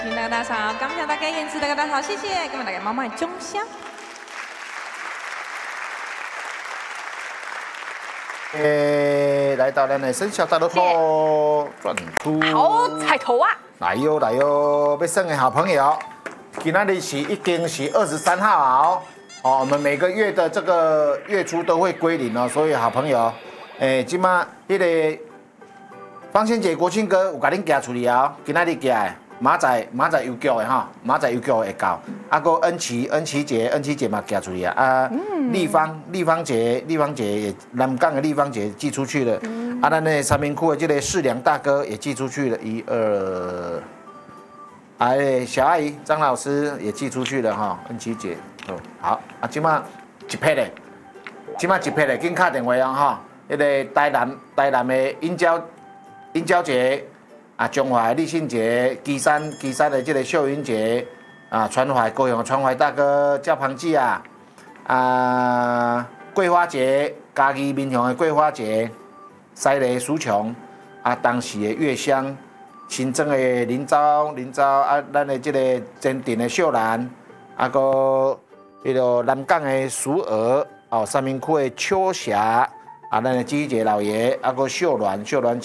请大家打赏，感谢大家延迟大家打赏，谢谢，感谢大家妈妈的钟声。 来到咱的生肖大乐透转出， 好彩头啊！ 来哟来哟，要生的好朋友，今天已经是23号哦，我们每个月的这个月初都会归零哦，所以好朋友，今嘛那个方仙姐、国庆哥有甲恁寄出去啊，今仔日寄的。马仔邮局的哈，马仔邮局会到，个恩琪姐嘛寄出去啊，立方姐也南港的立方姐寄出去了，咱那三明区的这个世良大哥也寄出去了，1、2，小阿姨张老师也寄出去了哈，恩琪姐，好今嘛一批的，紧打电话啊哈，那个台南的英娇姐。中华立信节、基山的这个秀云节川淮高雄川淮大哥叫庞记桂花节、嘉义民雄的桂花节、西雷苏琼当时的月香、新庄的林昭咱的这个坚定的秀兰个迄个南港的苏娥三明区的秋霞咱的基姐老爷个秀鸾。